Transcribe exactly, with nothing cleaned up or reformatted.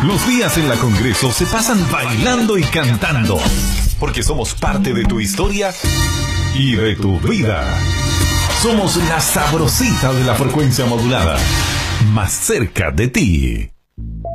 Los días en la Congreso se pasan bailando y cantando, porque somos parte de tu historia y de tu vida. Somos la sabrosita de la frecuencia modulada, más cerca de ti.